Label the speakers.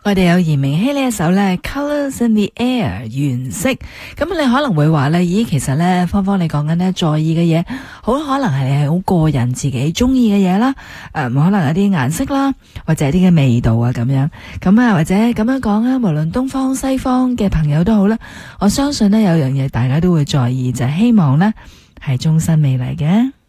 Speaker 1: 我哋有嚴明熙呢一首咧 Colours in the Air 原色，咁你可能會話咧，咦，其實咧，芳芳你講緊咧在意嘅嘢，好可能係好個人自己中意嘅嘢啦，可能有啲顏色啦，或者有啲嘅味道啊咁樣，咁啊或者咁樣講啊，無論東方西方嘅朋友都好啦，我相信咧有樣嘢大家都會在意，就係希望咧係終身美麗嘅。